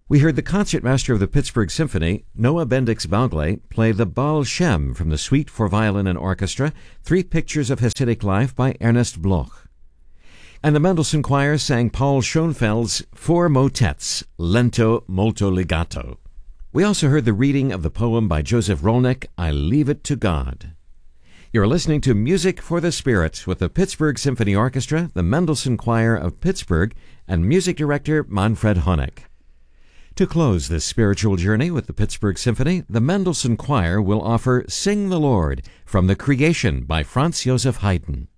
We heard the concertmaster of the Pittsburgh Symphony, Noah Bendix Baugle, play the Baal Shem from the Suite for Violin and Orchestra, Three Pictures of Hasidic Life by Ernest Bloch. And the Mendelssohn Choir sang Paul Schoenfeld's Four Motets, Lento Molto Legato. We also heard the reading of the poem by Joseph Rolnick, I Leave It to God. You're listening to Music for the Spirit with the Pittsburgh Symphony Orchestra, the Mendelssohn Choir of Pittsburgh, and music director Manfred Honeck. To close this spiritual journey with the Pittsburgh Symphony, the Mendelssohn Choir will offer Sing the Lord from The Creation by Franz Joseph Haydn.